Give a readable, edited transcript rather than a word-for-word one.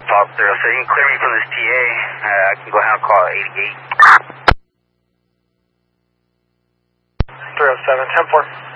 Talk 307, you can clear me from this TA. I can go ahead and call 88. 307, 10-4.